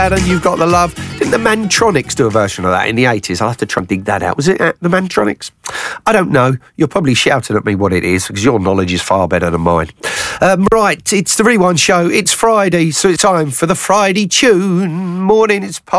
And You've Got the Love. Didn't the Mantronics do a version of that in the 80s? I'll have to try and dig that out. Was it the Mantronics? I don't know. You're probably shouting at me what it is because your knowledge is far better than mine. Right, it's the Rewind Show. It's Friday, so it's time for the Friday tune. Morning, it's